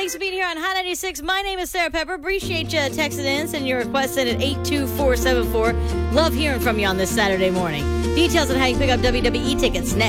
Thanks for being here on Hot 96. My name is Sarah Pepper. Appreciate you texting in. Send your request in at 82474. Love hearing from you on this Saturday morning. Details on how you pick up WWE tickets next.